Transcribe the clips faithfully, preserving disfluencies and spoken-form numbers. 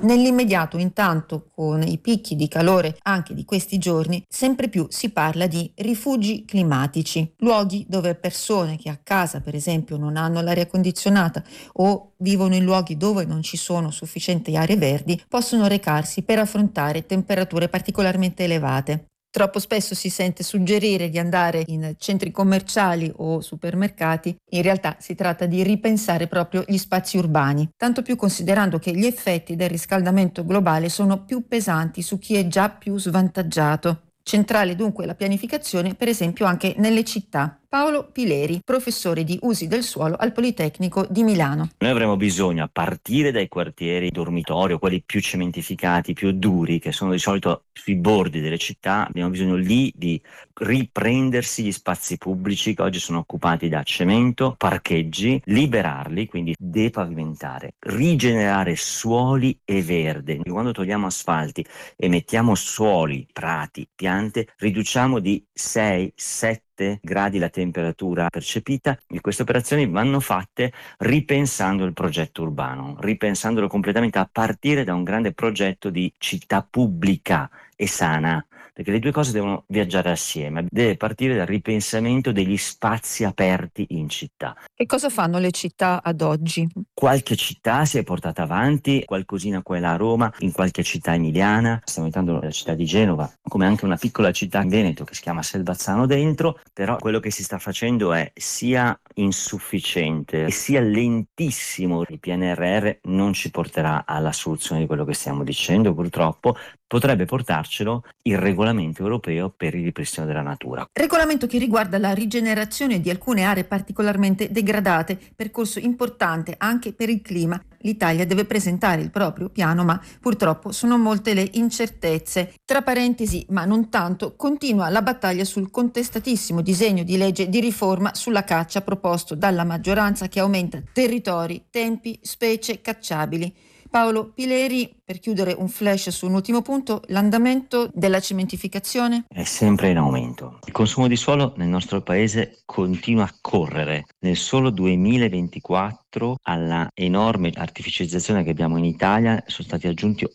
Nell'immediato, intanto, con i picchi di calore anche di questi giorni, sempre più si parla di rifugi climatici, luoghi dove persone che a casa, per esempio, non hanno l'aria condizionata o vivono in luoghi dove non ci sono sufficienti aree verdi, possono recarsi per affrontare temperature particolarmente elevate. Troppo spesso si sente suggerire di andare in centri commerciali o supermercati, in realtà si tratta di ripensare proprio gli spazi urbani, tanto più considerando che gli effetti del riscaldamento globale sono più pesanti su chi è già più svantaggiato. Centrale dunque la pianificazione, per esempio anche nelle città. Paolo Pileri, professore di usi del suolo al Politecnico di Milano. Noi avremo bisogno, a partire dai quartieri dormitorio, quelli più cementificati, più duri, che sono di solito sui bordi delle città, abbiamo bisogno lì di riprendersi gli spazi pubblici che oggi sono occupati da cemento, parcheggi, liberarli, quindi depavimentare, rigenerare suoli e verde. Quando togliamo asfalti e mettiamo suoli, prati, piante, riduciamo di sei sette gradi la temperatura percepita, e queste operazioni vanno fatte ripensando il progetto urbano, ripensandolo completamente a partire da un grande progetto di città pubblica e sana, perché le due cose devono viaggiare assieme, deve partire dal ripensamento degli spazi aperti in città. Che cosa fanno le città ad oggi? Qualche città si è portata avanti, qualcosina qua e là a Roma, in qualche città emiliana, stiamo entrando nella città di Genova, come anche una piccola città in Veneto che si chiama Selvazzano Dentro, però quello che si sta facendo è sia insufficiente sia lentissimo. Il P N R R non ci porterà alla soluzione di quello che stiamo dicendo, purtroppo. Potrebbe portarcelo il regolamento europeo per il ripristino della natura. Regolamento che riguarda la rigenerazione di alcune aree particolarmente degradate, percorso importante anche per il clima. L'Italia deve presentare il proprio piano, ma purtroppo sono molte le incertezze. Tra parentesi, ma non tanto, continua la battaglia sul contestatissimo disegno di legge di riforma sulla caccia proposto dalla maggioranza, che aumenta territori, tempi, specie cacciabili. Paolo Pileri, per chiudere un flash su un ultimo punto, l'andamento della cementificazione? È sempre in aumento. Il consumo di suolo nel nostro paese continua a correre. Nel solo duemilaventiquattro alla enorme artificializzazione che abbiamo in Italia sono stati aggiunti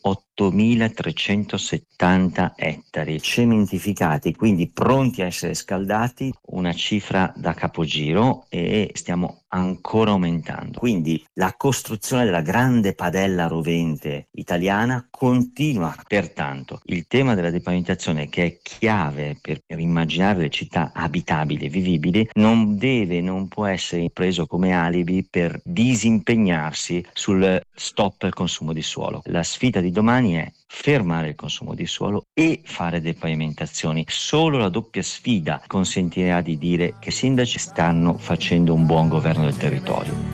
ottomilatrecentosettanta ettari cementificati, quindi pronti a essere scaldati, una cifra da capogiro, e stiamo ancora aumentando. Quindi la costruzione della grande padella rovente italiana continua. Pertanto il tema della depavimentazione, che è chiave per immaginare le città abitabili e vivibili, non deve, non può essere preso come alibi per disimpegnarsi sul stop al consumo di suolo. La sfida di domani è fermare il consumo di suolo e fare depavimentazioni. Solo la doppia sfida consentirà di dire che i sindaci stanno facendo un buon governo del territorio.